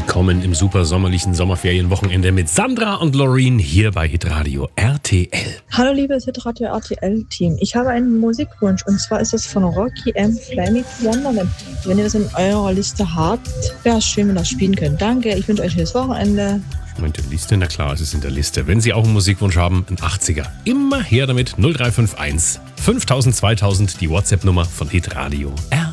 willkommen im super sommerlichen Sommerferienwochenende mit Sandra und Loreen hier bei Hitradio RTL. Hallo liebes Hitradio RTL-Team. Ich habe einen Musikwunsch und zwar ist es von Rocky M. Fly Me to Wonderland. Wenn ihr das in eurer Liste habt, wäre es schön, wenn ihr das spielen könnt. Danke, ich wünsche euch ein schönes Wochenende. Und die Liste, na klar, es ist in der Liste. Wenn Sie auch einen Musikwunsch haben, ein 80er, immer her damit 0351 5000 2000, die WhatsApp-Nummer von Hitradio RTL.